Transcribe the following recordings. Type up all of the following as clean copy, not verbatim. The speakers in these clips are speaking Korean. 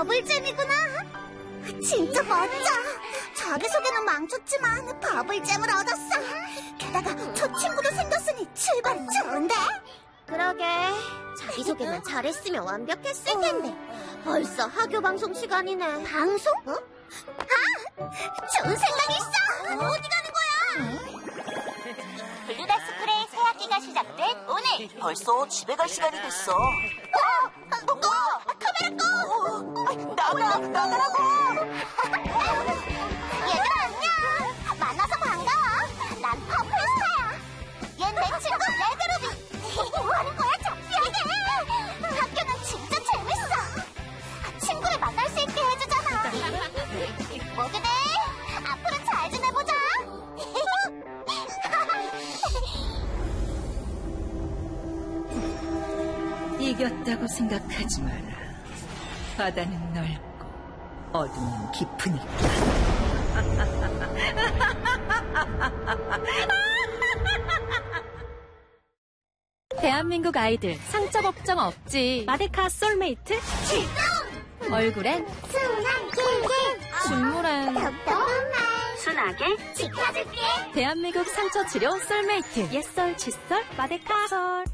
버블잼이구나. 진짜 멋져. 자기소개는 망쳤지만 버블잼을 얻었어. 게다가 첫 친구도 생겼으니 출발이 좋은데? 그러게, 자기소개만 잘했으면 완벽했을 텐데. 벌써 학교 방송 시간이네. 방송? 좋은 생각이 있어. 어디 가는 거야? 블루다스쿨의 새 학기가 시작된 오늘 벌써 집에 갈 시간이 됐어. 카메라 꺼! 나가라고! 얘들아 안녕. 만나서 반가워. 난 퍼플스타야. 얜 내 친구 레드루비. 뭐하는 거야 창피하게. 학교는 진짜 재밌어. 친구를 만날 수 있게 해주잖아. 모두들 앞으로 잘 지내보자. 이겼다고 생각하지 마라. 바다는 넓고 어둠은 깊으니까. 대한민국 아이들 상처 걱정 없지. 마데카 솔메이트 얼굴엔 순한 길게 준물엔 똑똑한 순하게 지켜줄게. 대한민국 상처 치료 솔메이트 옛설 칫솔 마데카 솔.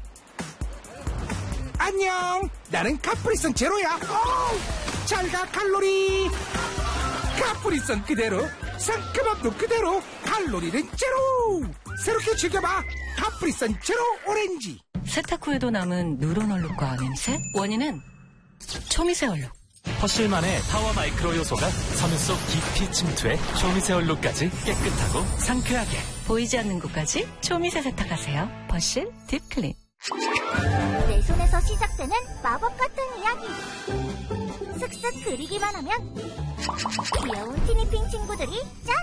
안녕, 나는 카프리선 제로야. 잘가 칼로리. 카프리선 그대로, 상큼함도 그대로, 칼로리는 제로. 새롭게 즐겨봐, 카프리선 제로 오렌지. 세탁 후에도 남은 누런 얼룩과 냄새? 원인은 초미세 얼룩. 퍼실만의 타워 마이크로 요소가 섬유 속 깊이 침투해 초미세 얼룩까지 깨끗하고 상쾌하게. 보이지 않는 곳까지 초미세 세탁하세요. 퍼실 딥클린. 내 손에서 시작되는 마법 같은 이야기. 슥슥 그리기만 하면 귀여운 티니핑 친구들이 짠!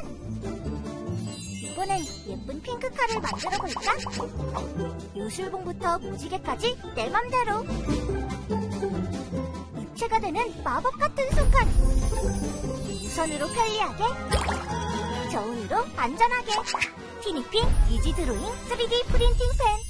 이번엔 예쁜 핑크카를 만들어 볼까? 요술봉부터 무지개까지 내 맘대로. 입체가 되는 마법 같은 순간. 무선으로 편리하게, 저온으로 안전하게. 티니핑 이지 드로잉 3D 프린팅 펜.